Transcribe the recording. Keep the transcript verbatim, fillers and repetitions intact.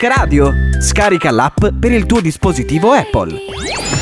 Radio. Scarica l'app per il tuo dispositivo Apple.